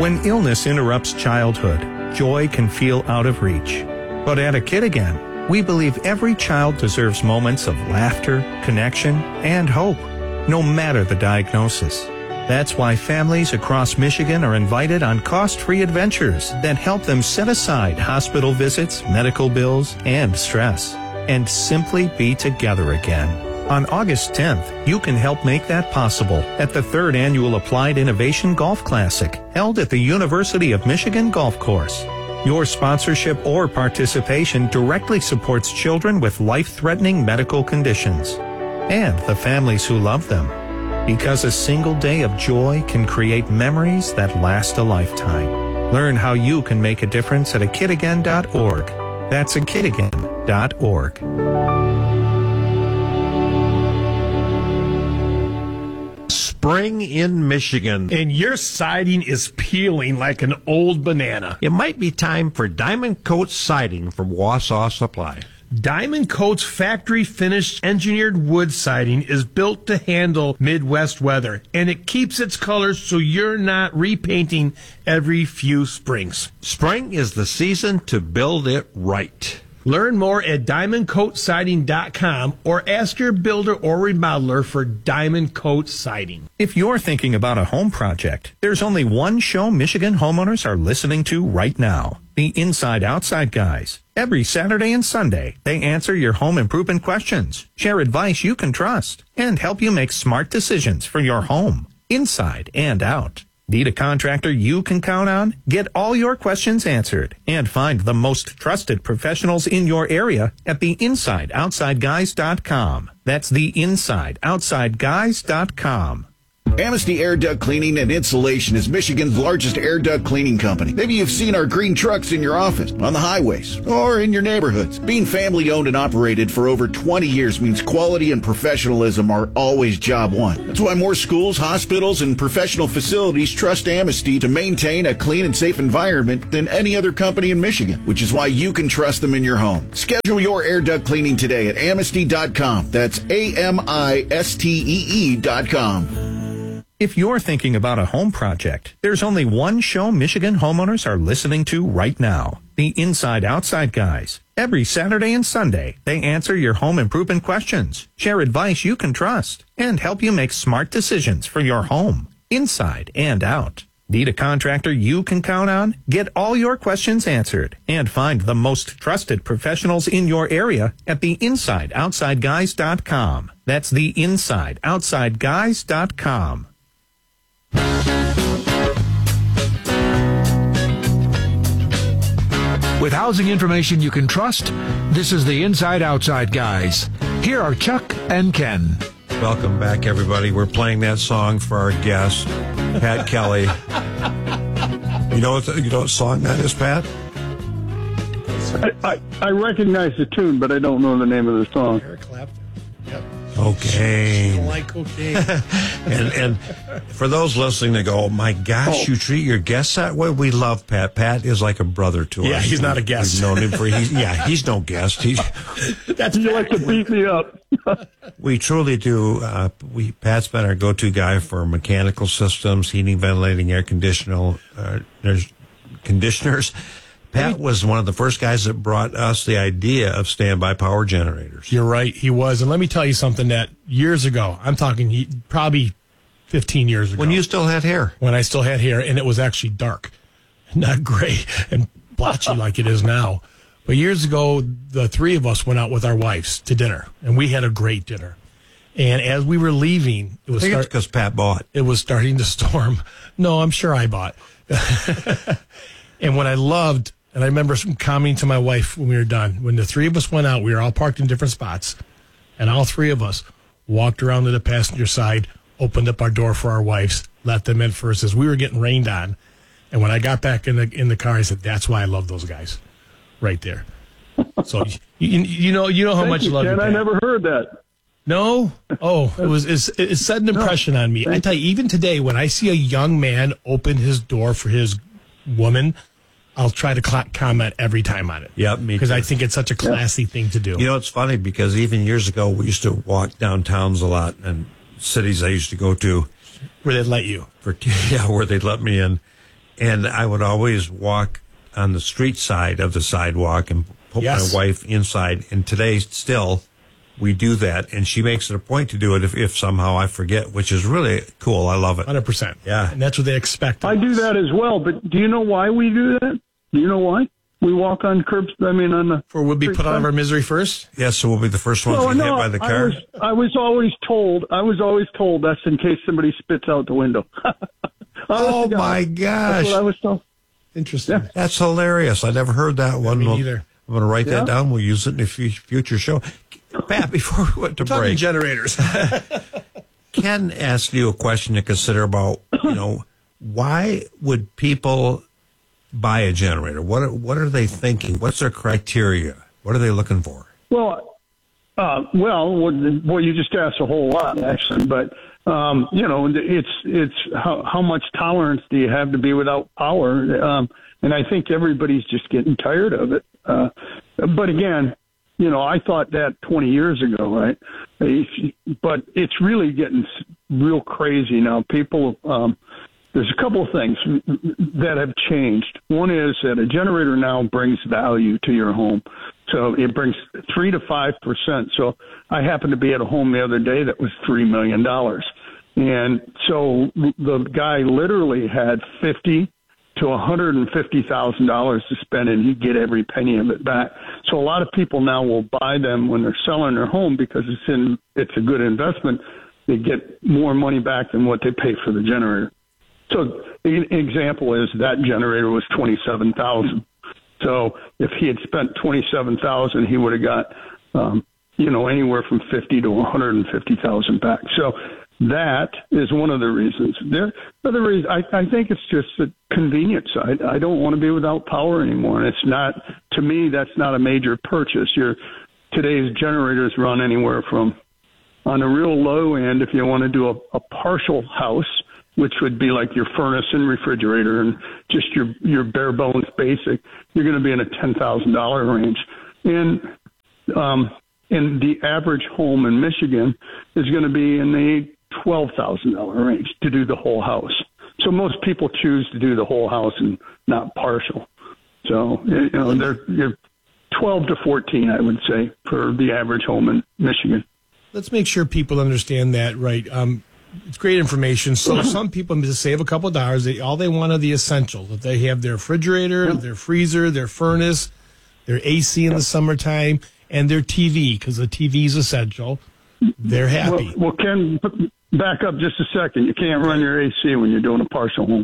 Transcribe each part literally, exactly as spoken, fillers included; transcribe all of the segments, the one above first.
When illness interrupts childhood, joy can feel out of reach. But at A Kid Again, we believe every child deserves moments of laughter, connection, and hope, no matter the diagnosis. That's why families across Michigan are invited on cost-free adventures that help them set aside hospital visits, medical bills, and stress, and simply be together again. On August tenth, you can help make that possible at the third annual Applied Innovation Golf Classic, held at the University of Michigan Golf Course. Your sponsorship or participation directly supports children with life-threatening medical conditions and the families who love them. Because a single day of joy can create memories that last a lifetime. Learn how you can make a difference at a kid again dot org. That's a kid again dot org. Spring in Michigan. And your siding is peeling like an old banana. It might be time for Diamond Coat Siding from Wausau Supply. Diamond Coat's factory-finished engineered wood siding is built to handle Midwest weather, and it keeps its colors so you're not repainting every few springs. Spring is the season to build it right. Learn more at diamond coat siding dot com or ask your builder or remodeler for Diamond Coat Siding. If you're thinking about a home project, there's only one show Michigan homeowners are listening to right now. The Inside Outside Guys. Every Saturday and Sunday, they answer your home improvement questions, share advice you can trust, and help you make smart decisions for your home, inside and out. Need a contractor you can count on? Get all your questions answered and find the most trusted professionals in your area at the inside outside guys dot com. That's the inside outside guys dot com. Amnesty Air Duct Cleaning and Insulation is Michigan's largest air duct cleaning company. Maybe you've seen our green trucks in your office, on the highways, or in your neighborhoods. Being family owned and operated for over twenty years means quality and professionalism are always job one. That's why more schools, hospitals, and professional facilities trust Amnesty to maintain a clean and safe environment than any other company in Michigan, which is why you can trust them in your home. Schedule your air duct cleaning today at amnesty dot com. That's A M I S T E E dot com. If you're thinking about a home project, there's only one show Michigan homeowners are listening to right now. The Inside Outside Guys. Every Saturday and Sunday, they answer your home improvement questions, share advice you can trust, and help you make smart decisions for your home, inside and out. Need a contractor you can count on? Get all your questions answered and find the most trusted professionals in your area at the inside outside guys dot com. That's the inside outside guys dot com. With housing information you can trust, this is the Inside Outside Guys. Here are Chuck and Ken. Welcome back, everybody. We're playing that song for our guest, Pat Kelly. You know what the, you know what song that is, Pat? I, I, I recognize the tune, but I don't know the name of the song. Eric Clapton. Yep. Cocaine. Like cocaine. and and for those listening to go, oh my gosh, Oh. you treat your guests that way? We love Pat. Pat is like a brother to us. Yeah, he's not a guest. We've known him for, he's, yeah, he's no guest. He's, That's You like to beat me up. we truly do. Uh, we Pat's been our go-to guy for mechanical systems, heating, ventilating, air conditioner, uh, there's conditioners. Pat was one of the first guys that brought us the idea of standby power generators. You're right, he was. And let me tell you something that years ago, I'm talking he, probably fifteen years ago. When you still had hair. When I still had hair, and it was actually dark, not gray and blotchy like it is now. But years ago, the three of us went out with our wives to dinner, and we had a great dinner. And as we were leaving, it was I think it's start- because Pat bought. it was starting to storm. No, I'm sure I bought. And what I loved, and I remember commenting to my wife when we were done, when the three of us went out, we were all parked in different spots, and all three of us walked around to the passenger side, opened up our door for our wives, let them in first as we were getting rained on. And when I got back in the in the car, I said, "That's why I love those guys, right there." So you, you know you know how Thank much you, I love Ken. you. I Pat. never heard that. No? Oh, it was it's, it set an impression on me. I tell you, even today, when I see a young man open his door for his woman, I'll try to cl- comment every time on it. Yep, me Because too. I think it's such a classy thing to do. You know, it's funny because even years ago, we used to walk downtowns a lot and cities I used to go to Where they let you. for, yeah, where they'd let me in. And I would always walk on the street side of the sidewalk and put Yes. my wife inside. And today, still, we do that. And she makes it a point to do it if, if somehow I forget, which is really cool. I love it. one hundred percent. Yeah. And that's what they expect. of I do us. that as well, but do you know why we do that? Do you know why? We walk on curbs, I mean, on the... For would be street put out of side? our misery first? Yeah, so we'll be the first ones Well, to get no, hit by the I car. was, I was always told, I was always told that's in case somebody spits out the window. Oh, Honest to God, my That's gosh. what I was told. Interesting. That's hilarious. I never heard that one. me We'll- neither. I'm going to write Yeah. that down. We'll use it in a fu- future show. Pat, before we went to Talking break, generators. Ken asked you a question to consider about, you know, why would people buy a generator? What are, what are they thinking? What's their criteria? What are they looking for? Well, uh, well, what- well, you just asked a whole lot, actually. But um, you know, it's it's how how much tolerance do you have to be without power? Um, and I think everybody's just getting tired of it. Uh, but again, you know, I thought that twenty years ago, right? But it's really getting real crazy now. People. Um, There's a couple of things that have changed. One is that a generator now brings value to your home. So it brings three to five percent. So I happened to be at a home the other day that was three million dollars. And so the guy literally had fifty to one hundred fifty thousand dollars to spend, and he'd get every penny of it back. So a lot of people now will buy them when they're selling their home because it's in, it's a good investment. They get more money back than what they pay for the generator. So an example is that generator was twenty-seven thousand dollars. So if he had spent twenty-seven thousand dollars, he would have got, um, you know, anywhere from fifty to one hundred fifty thousand dollars back. So that is one of the reasons. There, other reason, I, I think it's just the convenience. I, I don't want to be without power anymore. And it's not, to me, that's not a major purchase. Your today's generators run anywhere from, on the real low end, if you want to do a, a partial house, which would be like your furnace and refrigerator and just your, your bare bones basic, you're going to be in a ten thousand dollars range. And, um, and the average home in Michigan is going to be in the twelve thousand dollars range to do the whole house. So most people choose to do the whole house and not partial. So, you know, they're, you're twelve to fourteen, I would say, for the average home in Michigan. Let's make sure people understand that, right? Um, it's great information. So some people just save a couple of dollars. They, all they want are the essentials. If they have their refrigerator, their freezer, their furnace, their A C in the summertime, and their T V, because the T V is essential, they're happy. Well, well, Ken, back up just a second. You can't run your A C when you're doing a partial home.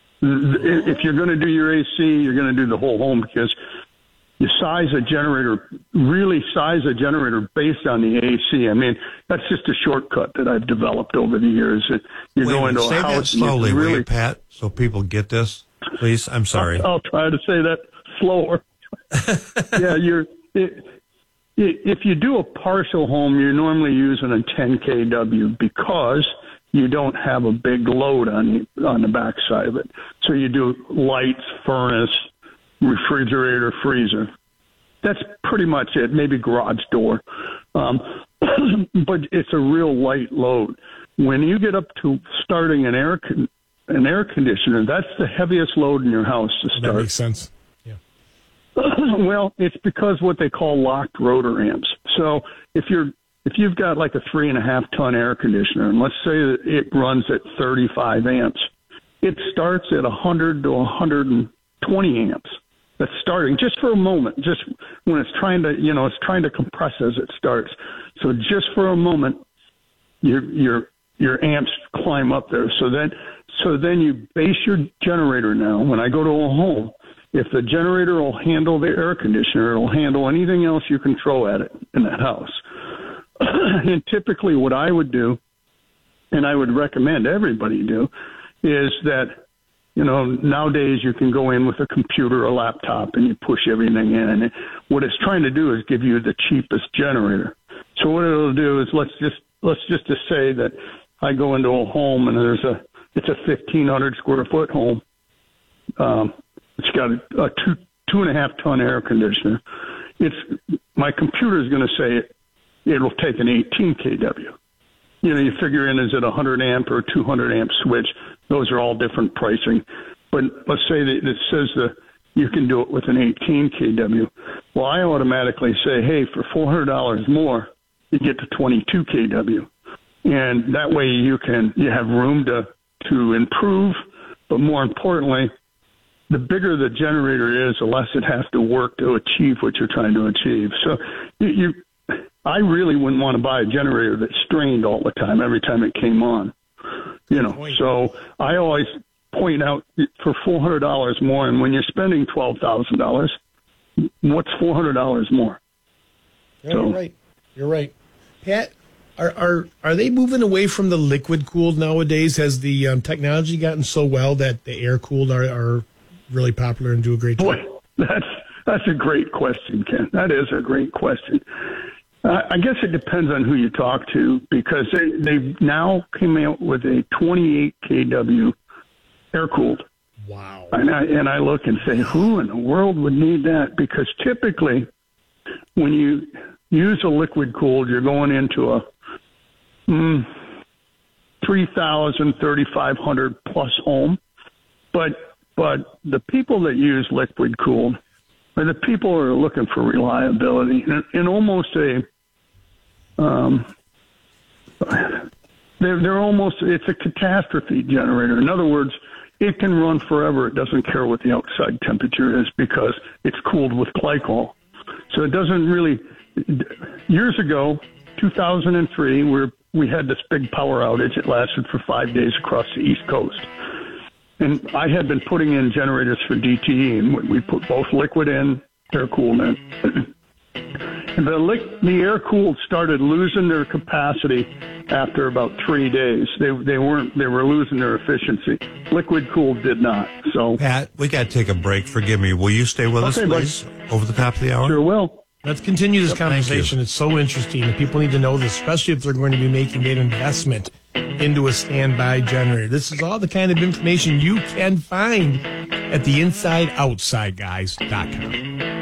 If you're going to do your A C, you're going to do the whole home because you size a generator, really size a generator based on the A C. I mean, that's just a shortcut that I've developed over the years. That you Wait go a minute, into say a that house and you slowly, will really. you, Pat, so people get this, please? I'm sorry. I'll try to say that slower. Yeah, you're. It, if you do a partial home, you're normally using a ten K W because you don't have a big load on the, on the back side of it. So you do lights, furnace, refrigerator, freezer. That's pretty much it. Maybe garage door. Um, but it's a real light load. When you get up to starting an air con- an air conditioner, that's the heaviest load in your house to That start. makes sense. Yeah. Well, it's because what they call locked rotor amps. So if you're if you've got like a three and a half ton air conditioner, and let's say that it runs at thirty-five amps, it starts at one hundred to one hundred twenty amps. That's starting just for a moment, just when it's trying to, you know, it's trying to compress as it starts. So just for a moment, your your your amps climb up there. So then, so then you base your generator now. When I go to a home, if the generator will handle the air conditioner, it'll handle anything else you can throw at it in that house. And typically what I would do, and I would recommend everybody do, is that, you know, nowadays you can go in with a computer or a laptop and you push everything in. And it, what it's trying to do is give you the cheapest generator. So what it'll do is let's just let's just to say that I go into a home and there's a it's a fifteen hundred square foot home. Um, it's got a, a two two and a half ton air conditioner. It's my computer is going to say it, it'll take an eighteen K W. You know, you figure in is it a one hundred amp or a two hundred amp switch? Those are all different pricing. but let's say that it says that you can do it with an eighteen kilowatts. Well, I automatically say, hey, for four hundred dollars more, you get to twenty-two kilowatts. And that way you can, you have room to, to improve, but more importantly, the bigger the generator is, the less it has to work to achieve what you're trying to achieve. So you, you I really wouldn't want to buy a generator that strained all the time, every time it came on. You know, so I always point out for four hundred dollars more, and when you're spending twelve thousand dollars, what's four hundred dollars more? Yeah, so, you're right. You're right. Pat, are are are they moving away from the liquid cooled nowadays? Has the um, technology gotten so well that the air cooled are, are really popular and do a great job? Boy, that's that's a great question, Ken. That is a great question. Uh, I guess it depends on who you talk to, because they they now came out with a twenty-eight kilowatts air cooled. Wow. And I and I look and say, who in the world would need that? Because typically, when you use a liquid cooled, you're going into a mm, three thousand, thirty-five hundred plus ohm. But but the people that use liquid cooled are the people who are looking for reliability, and, and almost a um, they're they're almost it's a catastrophe generator. In other words, it can run forever. It doesn't care what the outside temperature is because it's cooled with glycol. So it doesn't really. Years ago, two thousand three, where we had this big power outage. It lasted for five days across the East Coast. And I had been putting in generators for D T E, and we put both liquid in, air cooled in. And the, li- the air cooled started losing their capacity after about three days. They they weren't they were losing their efficiency. Liquid cooled did not. So Pat, we got to take a break. Forgive me. Will you stay with okay, us, please? buddy. Over the top of the hour. Sure will. Let's continue this Yep, conversation. It's so interesting, and people need to know this, especially if they're going to be making that investment into a standby generator. This is all the kind of information you can find at the inside outside guys dot com.